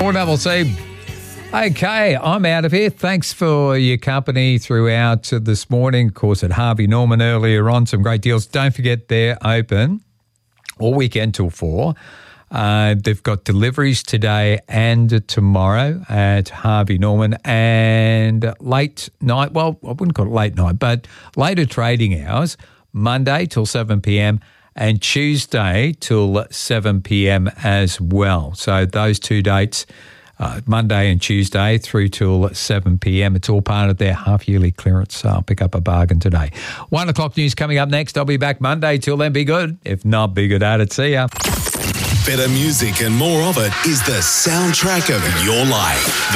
4CC. Okay, I'm out of here. Thanks for your company throughout this morning. Of course, at Harvey Norman earlier on, some great deals. Don't forget they're open all weekend till 4. They've got deliveries today and tomorrow at Harvey Norman, and late night, well, I wouldn't call it late night, but later trading hours, Monday till 7 p.m. and Tuesday till 7 p.m. as well. So those two dates, Monday and Tuesday through till 7 p.m. It's all part of their half-yearly clearance sale. Pick up a bargain today. 1 o'clock news coming up next. I'll be back Monday. Till then, be good. If not, be good at it. See ya. Better music and more of it is the soundtrack of your life.